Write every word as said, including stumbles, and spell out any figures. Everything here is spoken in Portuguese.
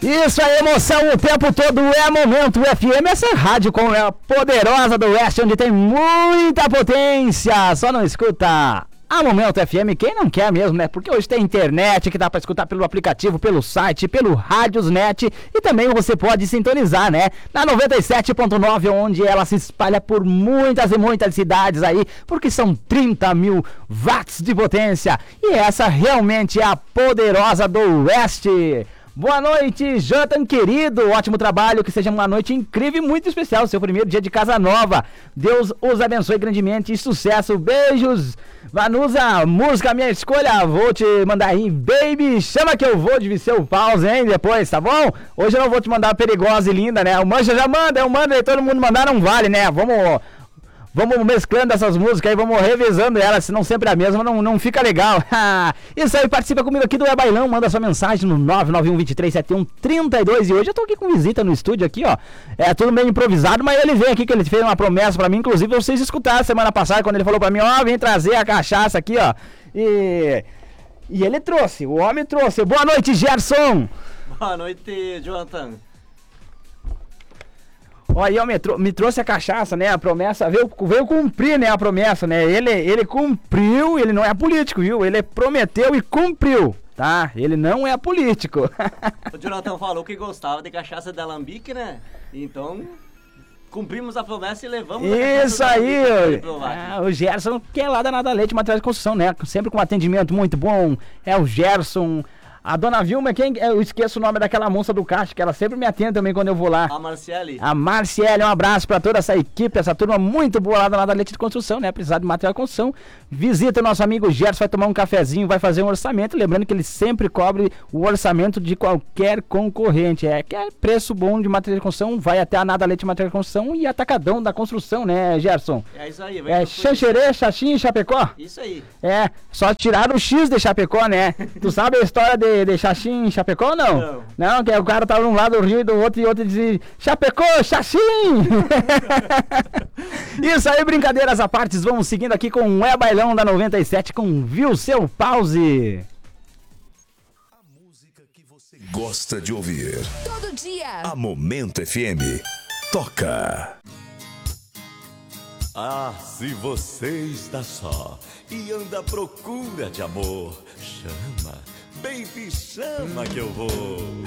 Isso aí, emoção o tempo todo é Momento F M, essa rádio com a poderosa do Oeste, onde tem muita potência. Só não escuta a Momento F M quem não quer mesmo, né? Porque hoje tem internet que dá pra escutar pelo aplicativo, pelo site, pelo Radiosnet, e também você pode sintonizar, né? Na noventa e sete ponto nove, onde ela se espalha por muitas e muitas cidades aí, porque são trinta mil watts de potência. E essa realmente é a poderosa do Oeste. Boa noite, Jonathan querido, ótimo trabalho, que seja uma noite incrível e muito especial, seu primeiro dia de casa nova. Deus os abençoe grandemente e sucesso, beijos. Vanusa, música minha escolha, vou te mandar aí, baby, chama que eu vou de Viseu Pause, hein, depois, tá bom? Hoje eu não vou te mandar perigosa e linda, né, o Manja já manda, eu mando e todo mundo mandar não vale, né, vamos... Vamos mesclando essas músicas aí, vamos revezando elas, senão sempre a mesma, não, não fica legal. Isso aí, participa comigo aqui do É Bailão, manda sua mensagem no nove nove um, dois três sete um, três dois. E hoje eu tô aqui com visita no estúdio aqui, ó. É tudo meio improvisado, mas ele veio aqui que ele fez uma promessa pra mim, inclusive vocês escutaram semana passada, quando ele falou pra mim, ó, vem trazer a cachaça aqui, ó. E... E ele trouxe, o homem trouxe. Boa noite, Gerson! Boa noite, Jonathan. Olha, eu me, trou- me trouxe a cachaça, né? A promessa, veio, veio cumprir, né? A promessa, né? Ele, ele cumpriu, ele não é político, viu? Ele prometeu e cumpriu, tá? Ele não é político. O Jonathan falou que gostava de cachaça de alambique, né? Então, cumprimos a promessa e levamos a cachaça Isso de aí, alambique pra ele ó. provar. Ah, o Gerson, que é lá da Nada Leite, material de construção, né? Sempre com um atendimento muito bom. É o Gerson. A dona Vilma, quem, eu esqueço o nome daquela moça do caixa, que ela sempre me atende também quando eu vou lá. A Marciele. A Marciele, um abraço pra toda essa equipe, essa turma muito boa lá da Nada Leite de Construção, né? Precisar de material de construção. Visita o nosso amigo Gerson, vai tomar um cafezinho, vai fazer um orçamento. Lembrando que ele sempre cobre o orçamento de qualquer concorrente. É que é preço bom de material de construção, vai até a Nada Leite de Material de Construção e Atacadão da Construção, né, Gerson? É isso aí. vai É pro- Xanxerê, Xaxim e Chapecó? Isso aí. É, só tiraram o X de Chapecó, né? Tu sabe a história de, de Xaxim e Chapecó ou não? Não. Não, que o cara tava de um lado do rio e do outro e outro dizia Chapecó, Xaxim! Isso aí, brincadeiras à parte, vamos seguindo aqui com o É Bailão da noventa e sete com Viseu Pause. A música que você gosta de ouvir. Todo dia. A Momento F M. Toca. Ah, se você está só e anda à procura de amor, chama, baby, chama que eu vou.